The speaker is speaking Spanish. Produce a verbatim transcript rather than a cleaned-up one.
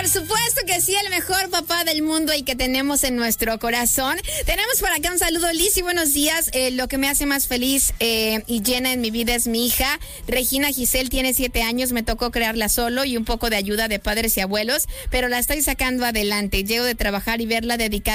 supuesto que sí, el mejor papá del mundo y que tenemos en nuestro corazón. Tenemos por acá un saludo, Lizzy, buenos días. Eh, lo que me hace más feliz eh, y llena en mi vida es mi hija. Regina Giselle tiene siete años, me tocó crearla solo y un poco de ayuda de padres y abuelos, pero la estoy sacando adelante. Llego de trabajar y verla dedicada